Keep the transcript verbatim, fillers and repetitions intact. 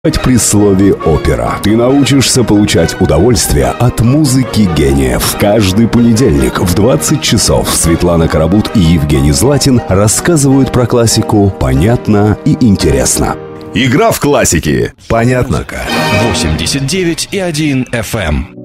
При слове «опера» ты научишься получать удовольствие от музыки гениев. Каждый понедельник в двадцать часов Светлана Карабут и Евгений Златин рассказывают про классику понятно и интересно. Игра в классике. Понятно-ка. восемьдесят девять и один эф эм.